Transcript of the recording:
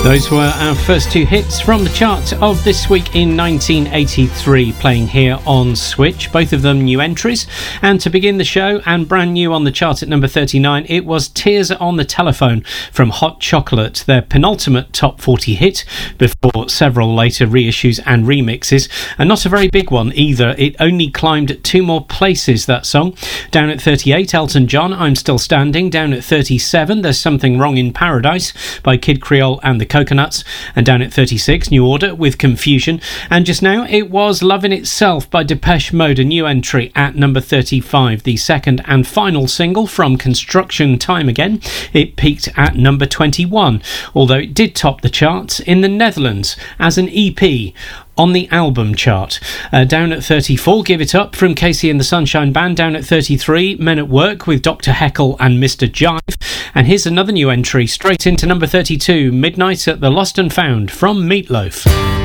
Those were our first two hits from the chart of this week in 1983, playing here on Switch, both of them new entries. And to begin the show, and brand new on the chart at number 39, it was Tears on the Telephone from Hot Chocolate, their penultimate top 40 hit, before several later reissues and remixes, and not a very big one either. It only climbed 2 more places, that song. Down at 38, Elton John, I'm Still Standing. Down at 37, There's Something Wrong in Paradise by Kid Creole and the Coconuts. And down at 36, New Order with Confusion. And just now, it was Love in Itself by Depeche Mode, a new entry at number 35, the second and final single from Construction Time Again. It peaked at number 21, although it did top the charts in the Netherlands as an EP on the album chart. Down at 34, Give It Up from Casey and the Sunshine Band. Down at 33, Men at Work with Dr. Heckle and Mr. Jive. And here's another new entry straight into number 32, Midnight at the Lost and Found from Meatloaf.